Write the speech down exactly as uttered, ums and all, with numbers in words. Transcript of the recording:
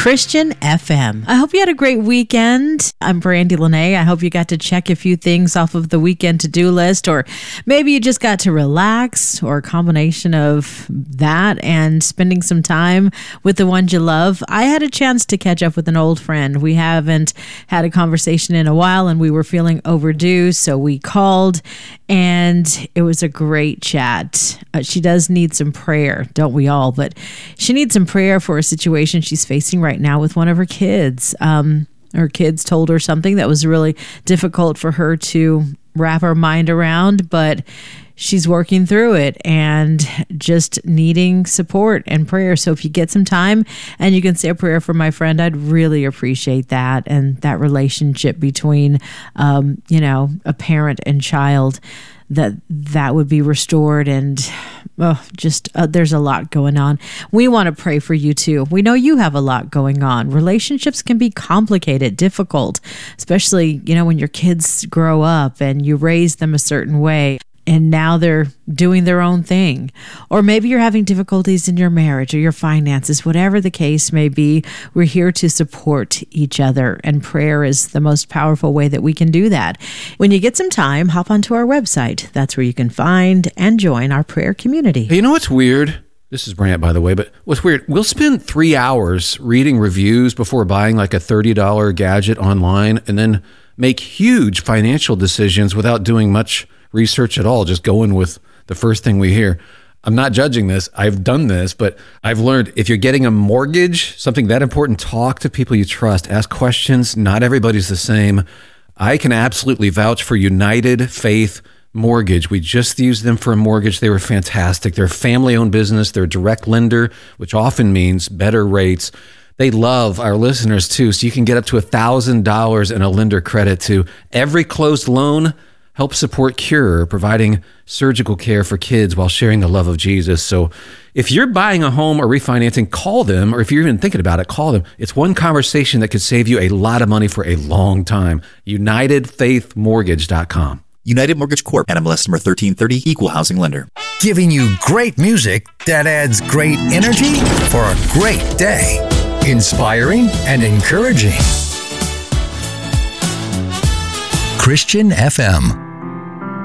Christian F M. I hope you had a great weekend. I'm Brandy Lene. I hope you got to check a few things off of the weekend to-do list, or maybe you just got to relax, or a combination of that and spending some time with the ones you love. I had a chance to catch up with an old friend. We haven't had a conversation in a while, and we were feeling overdue, so we called, and it was a great chat. Uh, she does need some prayer, don't we all? But she needs some prayer for a situation she's facing right now with one of her kids. Um, her kids told her something that was really difficult for her to wrap her mind around, but she's working through it and just needing support and prayer. So if you get some time and you can say a prayer for my friend, I'd really appreciate that. And that relationship between, um, you know, a parent and child, that that would be restored. And oh, just uh, there's a lot going on. We want to pray for you too. We know you have a lot going on. Relationships can be complicated, difficult, especially, you know, when your kids grow up and you raise them a certain way, and now they're doing their own thing. Or maybe you're having difficulties in your marriage or your finances, whatever the case may be. We're here to support each other, and prayer is the most powerful way that we can do that. When you get some time, hop onto our website. That's where you can find and join our prayer community. Hey, you know what's weird? This is Brant, by the way, but what's weird, we'll spend three hours reading reviews before buying like a thirty dollars gadget online, and then make huge financial decisions without doing much research at all, just going with the first thing we hear. I'm not judging this. I've done this, but I've learned if you're getting a mortgage, something that important, talk to people you trust, ask questions. Not everybody's the same. I can absolutely vouch for United Faith Mortgage. We just used them for a mortgage. They were fantastic. They're a family-owned business. They're a direct lender, which often means better rates. They love our listeners too, so you can get up to one thousand dollars in a lender credit to every closed loan. Help support Cure, providing surgical care for kids while sharing the love of Jesus. So if you're buying a home or refinancing, call them, or if you're even thinking about it, call them. It's one conversation that could save you a lot of money for a long time. United Faith Mortgage dot com. United Mortgage Corp. N M L S number thirteen thirty, Equal Housing Lender. Giving you great music that adds great energy for a great day. Inspiring and encouraging. Christian F M.